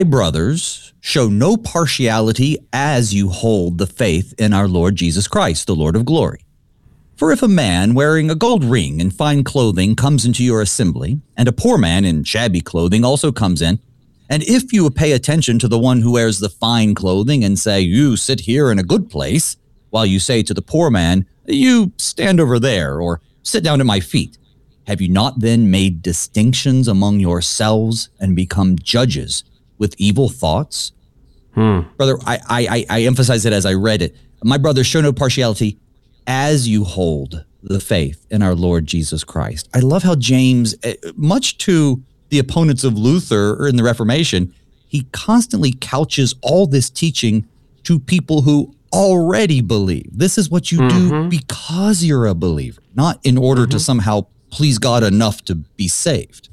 Brothers, show no partiality as you hold the faith in our Lord Jesus Christ, the Lord of glory. For if a man wearing a gold ring and fine clothing comes into your assembly, and a poor man in shabby clothing also comes in, and if you pay attention to the one who wears the fine clothing and say, "You sit here in a good place," while you say to the poor man, "You stand over there," or "Sit down at my feet," have you not then made distinctions among yourselves and become judges with evil thoughts? Brother, I emphasize it as I read it. My brothers, show no partiality as you hold the faith in our Lord Jesus Christ. I love how James, much to the opponents of Luther or in the Reformation, he constantly couches all this teaching to people who already believe. This is what you do because you're a believer, not in order to somehow please God enough to be saved.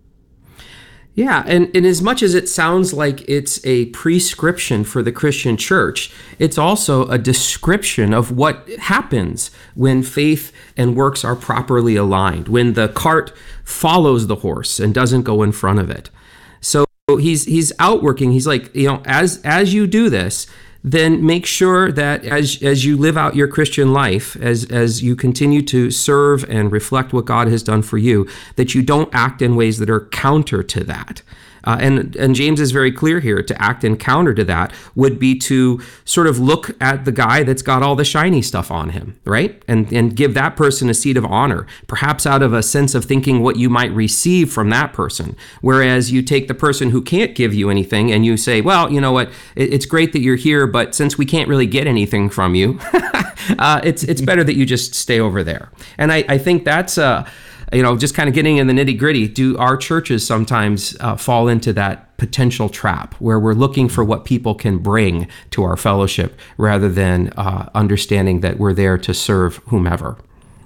Yeah, and as much as it sounds like it's a prescription for the Christian church, it's also a description of what happens when faith and works are properly aligned, when the cart follows the horse and doesn't go in front of it. So he's outworking. He's like, as you do this, then make sure that as you live out your Christian life, as you continue to serve and reflect what God has done for you, that you don't act in ways that are counter to that. And James is very clear here. To act in counter to that would be to sort of look at the guy that's got all the shiny stuff on him, right? And give that person a seat of honor, perhaps out of a sense of thinking what you might receive from that person. Whereas you take the person who can't give you anything and you say, well, you know what, it's great that you're here, but since we can't really get anything from you, it's better that you just stay over there. And I think that's just kind of getting in the nitty gritty. Do our churches sometimes fall into that potential trap where we're looking for what people can bring to our fellowship rather than understanding that we're there to serve whomever?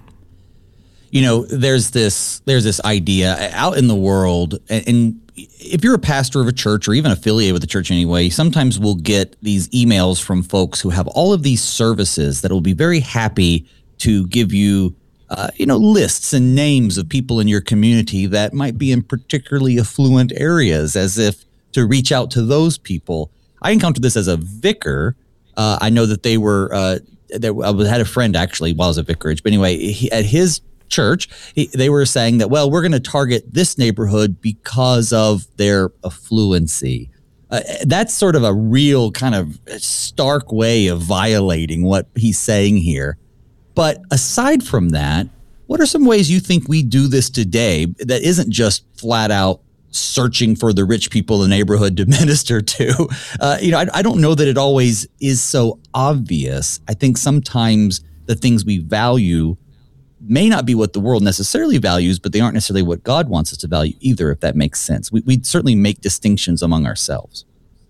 There's this idea out in the world, and if you're a pastor of a church or even affiliated with the church anyway, sometimes we'll get these emails from folks who have all of these services that will be very happy to give you lists and names of people in your community that might be in particularly affluent areas, as if to reach out to those people. I encountered this as a vicar. I know that they were, I had a friend actually while I was at vicarage, but anyway, at his church, they were saying that, well, we're going to target this neighborhood because of their affluency. That's sort of a real kind of stark way of violating what he's saying here. But aside from that, what are some ways you think we do this today that isn't just flat out searching for the rich people in the neighborhood to minister to? I don't know that it always is so obvious. I think sometimes the things we value may not be what the world necessarily values, but they aren't necessarily what God wants us to value either, if that makes sense. We certainly make distinctions among ourselves.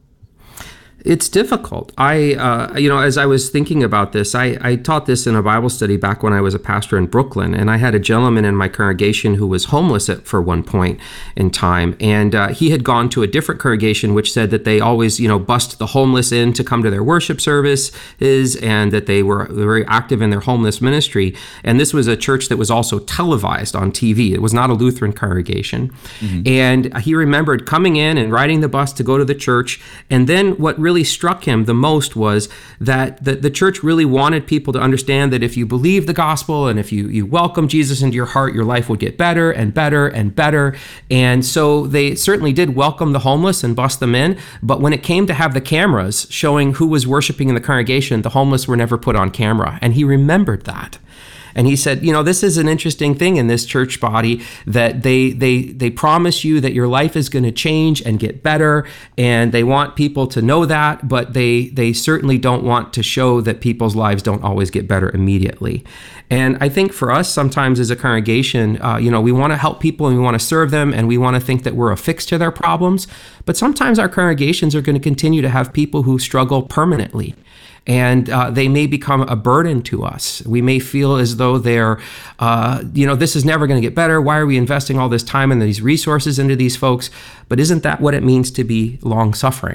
It's difficult. As I was thinking about this, I taught this in a Bible study back when I was a pastor in Brooklyn, and I had a gentleman in my congregation who was homeless for one point in time, and he had gone to a different congregation which said that they always, bust the homeless in to come to their worship services, and that they were very active in their homeless ministry. And this was a church that was also televised on TV. It was not a Lutheran congregation. Mm-hmm. And he remembered coming in and riding the bus to go to the church, and then what really struck him the most was that the church really wanted people to understand that if you believe the gospel and if you welcome Jesus into your heart, your life would get better and better and better. And so they certainly did welcome the homeless and bust them in. But when it came to have the cameras showing who was worshiping in the congregation, the homeless were never put on camera. And he remembered that. And he said, this is an interesting thing in this church body, that they promise you that your life is going to change and get better, and they want people to know that, but they certainly don't want to show that people's lives don't always get better immediately. And I think for us, sometimes as a congregation, we want to help people and we want to serve them and we want to think that we're a fix to their problems. But sometimes our congregations are going to continue to have people who struggle permanently. And they may become a burden to us. We may feel as though they're, this is never going to get better. Why are we investing all this time and these resources into these folks? But isn't that what it means to be long-suffering?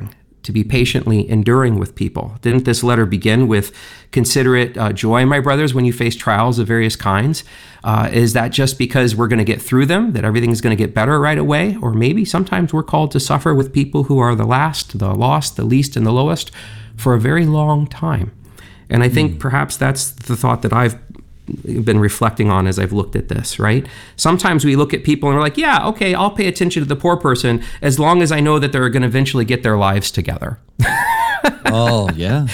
to be patiently enduring with people. Didn't this letter begin with, consider it joy, my brothers, when you face trials of various kinds? Is that just because we're going to get through them, that everything's going to get better right away? Or maybe sometimes we're called to suffer with people who are the last, the lost, the least, and the lowest for a very long time. And I think perhaps that's the thought that I've been reflecting on as I've looked at this, right? Sometimes we look at people and we're like, yeah, okay, I'll pay attention to the poor person as long as I know that they're going to eventually get their lives together. Oh, yeah.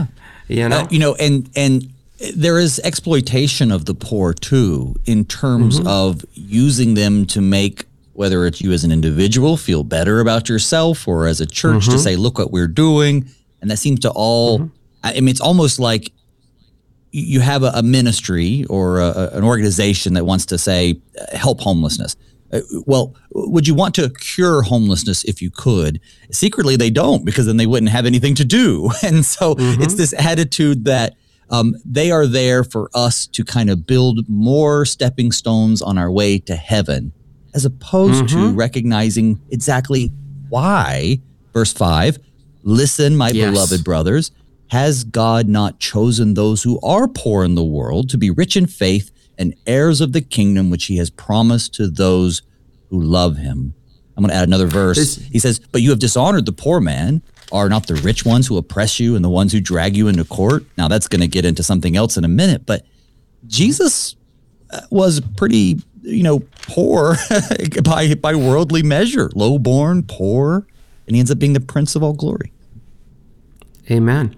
And there is exploitation of the poor too, in terms of using them to make, whether it's you as an individual feel better about yourself, or as a church to say, look what we're doing. And that seems to all, I mean, it's almost like you have a ministry or an organization that wants to say, help homelessness. Well, would you want to cure homelessness if you could? Secretly, they don't, because then they wouldn't have anything to do. And so it's this attitude that they are there for us to kind of build more stepping stones on our way to heaven, as opposed to recognizing exactly why. Verse 5, listen, my beloved brothers, has God not chosen those who are poor in the world to be rich in faith and heirs of the kingdom which he has promised to those who love him? I'm going to add another verse. He says, but you have dishonored the poor man. Are not the rich ones who oppress you and the ones who drag you into court? Now that's going to get into something else in a minute, but Jesus was pretty, poor by worldly measure, lowborn, poor, and he ends up being the Prince of all glory. Amen.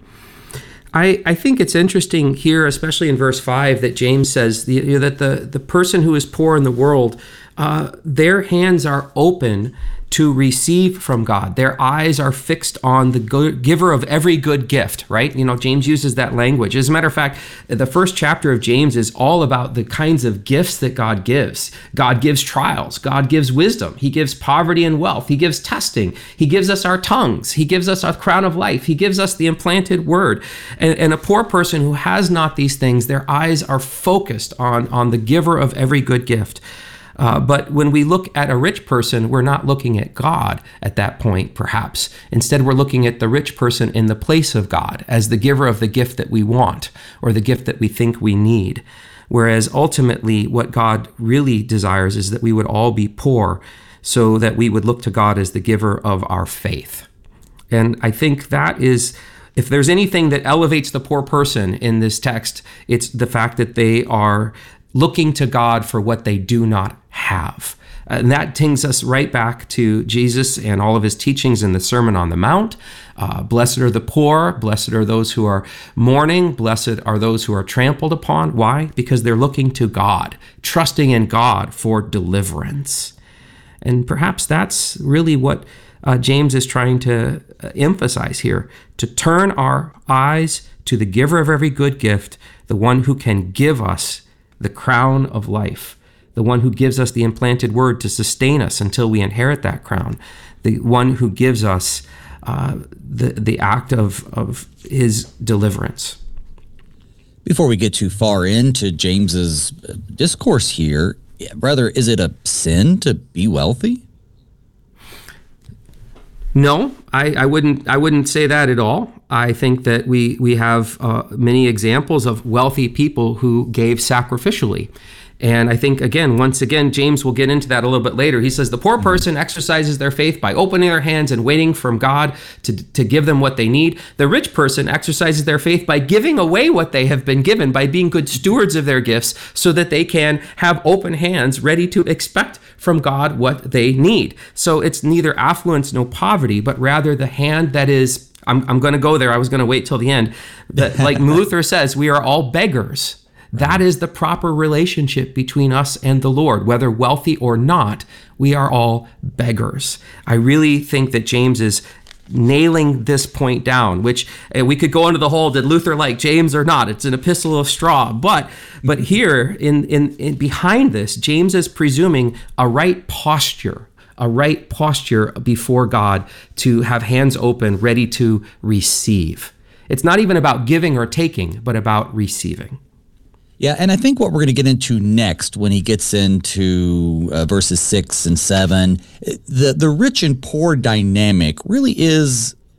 I think it's interesting here, especially in verse 5, that James says that the person who is poor in the world, their hands are open to receive from God. Their eyes are fixed on the giver of every good gift, right? James uses that language. As a matter of fact, the first chapter of James is all about the kinds of gifts that God gives. God gives trials. God gives wisdom. He gives poverty and wealth. He gives testing. He gives us our tongues. He gives us a crown of life. He gives us the implanted word. And a poor person who has not these things, their eyes are focused on the giver of every good gift. But when we look at a rich person, we're not looking at God at that point, perhaps. Instead, we're looking at the rich person in the place of God as the giver of the gift that we want or the gift that we think we need. Whereas ultimately, what God really desires is that we would all be poor so that we would look to God as the giver of our faith. And I think that is, if there's anything that elevates the poor person in this text, it's the fact that they are looking to God for what they do not have. And that takes us right back to Jesus and all of his teachings in the Sermon on the Mount. Blessed are the poor, blessed are those who are mourning, blessed are those who are trampled upon. Why? Because they're looking to God, trusting in God for deliverance. And perhaps that's really what James is trying to emphasize here, to turn our eyes to the giver of every good gift, the one who can give us the crown of life, the one who gives us the implanted word to sustain us until we inherit that crown, the one who gives us the act of his deliverance. Before we get too far into James's discourse here, brother, is it a sin to be wealthy? No, I wouldn't say that at all. I think that we have many examples of wealthy people who gave sacrificially. And I think, once again, James will get into that a little bit later. He says the poor person exercises their faith by opening their hands and waiting from God to give them what they need. The rich person exercises their faith by giving away what they have been given, by being good stewards of their gifts so that they can have open hands ready to expect from God what they need. So it's neither affluence nor poverty, but rather the hand that is, I'm going to go there. I was going to wait till the end. That, like Luther says, we are all beggars. That is the proper relationship between us and the Lord. Whether wealthy or not, we are all beggars. I really think that James is nailing this point down, which we could go into the whole, did Luther like James or not? It's an epistle of straw. But here, in behind this, James is presuming a right posture before God to have hands open, ready to receive. It's not even about giving or taking, but about receiving. Yeah, and I think what we're going to get into next when he gets into verses 6 and 7, the rich and poor dynamic really is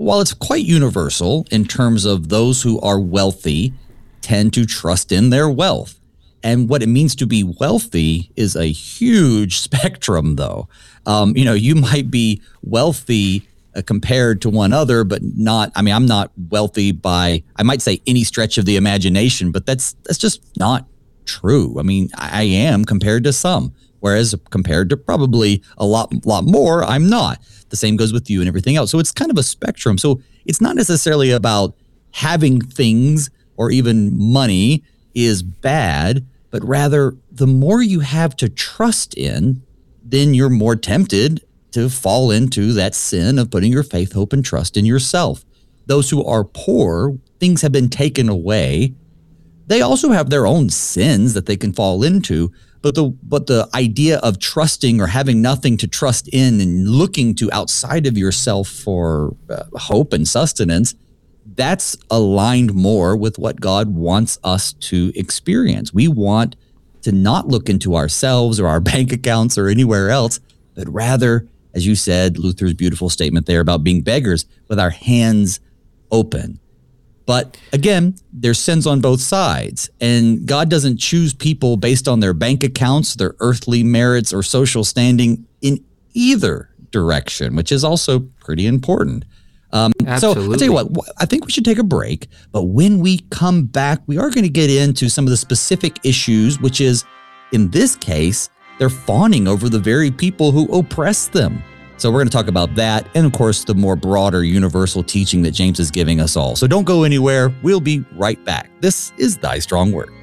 while it's quite universal in terms of those who are wealthy tend to trust in their wealth. And what it means to be wealthy is a huge spectrum, though. You might be wealthy compared to one other, but not, I'm not wealthy by, I might say any stretch of the imagination, but that's just not true. I am compared to some, whereas compared to probably a lot more, I'm not. The same goes with you and everything else. So it's kind of a spectrum. So it's not necessarily about having things or even money is bad, but rather the more you have to trust in, then you're more tempted to fall into that sin of putting your faith, hope, and trust in yourself. Those who are poor, things have been taken away. They also have their own sins that they can fall into, but the idea of trusting or having nothing to trust in and looking to outside of yourself for hope and sustenance, that's aligned more with what God wants us to experience. We want to not look into ourselves or our bank accounts or anywhere else, but rather, as you said, Luther's beautiful statement there about being beggars with our hands open. But again, there's sins on both sides, and God doesn't choose people based on their bank accounts, their earthly merits, or social standing in either direction, which is also pretty important. So I'll tell you what, I think we should take a break, but when we come back, we are going to get into some of the specific issues, which is, in this case, they're fawning over the very people who oppress them. So we're going to talk about that and, of course, the more broader universal teaching that James is giving us all. So don't go anywhere. We'll be right back. This is Thy Strong Word.